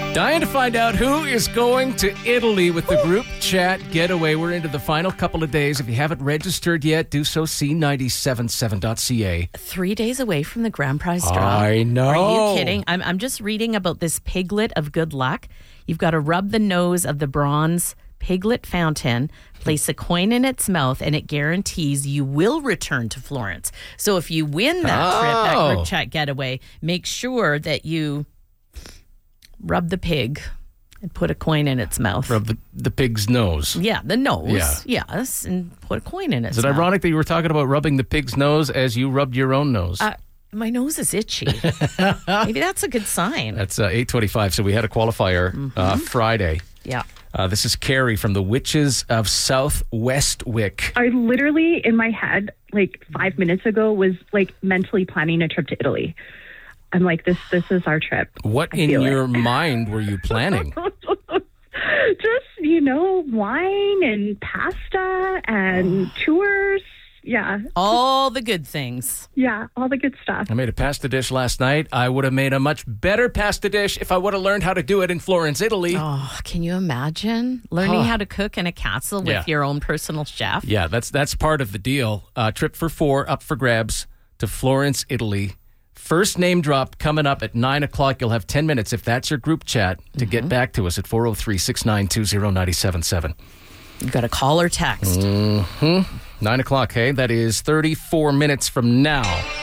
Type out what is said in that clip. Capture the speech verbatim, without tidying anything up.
Dying to find out who is going to Italy with the group chat getaway. We're into the final couple of days. If you haven't registered yet, do so. C nine seven seven dot c a. Three days away from the grand prize draw. I know. Are you kidding? I'm, I'm just reading about this piglet of good luck. You've got to rub the nose of the bronze piglet fountain, place a coin in its mouth, and it guarantees you will return to Florence. So if you win that Oh. trip, that group chat getaway, make sure that you rub the pig and put a coin in its mouth. Rub the, the pig's nose. Yeah, the nose. Yeah. Yes, and put a coin in its Is it mouth. ironic that you were talking about rubbing the pig's nose as you rubbed your own nose? Uh, my nose is itchy. Maybe that's a good sign. That's uh, eight twenty-five. So we had a qualifier Mm-hmm. uh, Friday. Yeah. Uh, this is Carrie from the Witches of South Westwick. I literally, in my head, like five minutes ago, was like mentally planning a trip to Italy. I'm like, this this is our trip. What I in feel it. your mind were you planning? Just, you know, wine and pasta and tours. Yeah. All the good things. Yeah. All the good stuff. I made a pasta dish last night. I would have made a much better pasta dish if I would have learned how to do it in Florence, Italy. Oh, can you imagine learning Huh. how to cook in a castle with Yeah. your own personal chef? Yeah, that's that's part of the deal. Uh, trip for four up for grabs to Florence, Italy. First name drop coming up at nine o'clock. You'll have ten minutes, if that's your group chat, to Mm-hmm. get back to us at four oh three, six nine two, oh nine seven seven. You've got to call or text. nine o'clock, hey? That is thirty-four minutes from now.